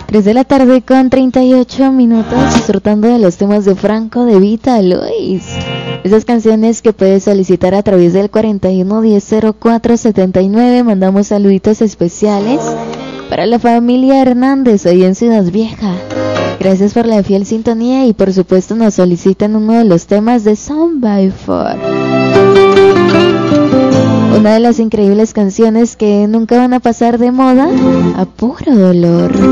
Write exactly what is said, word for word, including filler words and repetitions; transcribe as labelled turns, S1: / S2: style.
S1: tres de la tarde con treinta y ocho minutos, disfrutando de los temas de Franco De Vita, Luis. Esas canciones que puedes solicitar a través del cuarenta y uno diez cero cuatro setenta y nueve. Mandamos saluditos especiales para la familia Hernández ahí en Ciudad Vieja. Gracias por la fiel sintonía y por supuesto nos solicitan uno de los temas de Sound by Four. Una de las increíbles canciones que nunca van a pasar de moda, A Puro Dolor.